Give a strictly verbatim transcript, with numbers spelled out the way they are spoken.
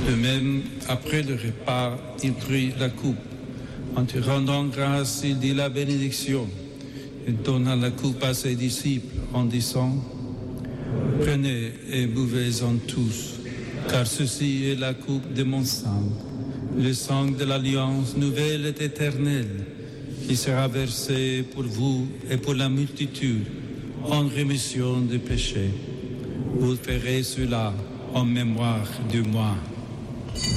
De même, après le repas, il prit la coupe. En te rendant grâce, il dit la bénédiction. Il donna la coupe à ses disciples en disant: Prenez et buvez-en tous, car ceci est la coupe de mon sang, le sang de l'alliance nouvelle et éternelle, qui sera versé pour vous et pour la multitude en rémission des péchés. Vous ferez cela en mémoire de moi.